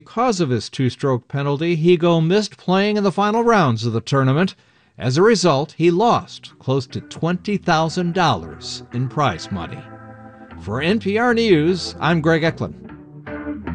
Because of his two-stroke penalty, Higo missed playing in the final rounds of the tournament. As a result, he lost close to $20,000 in prize money. For NPR News, I'm Greg Eklund.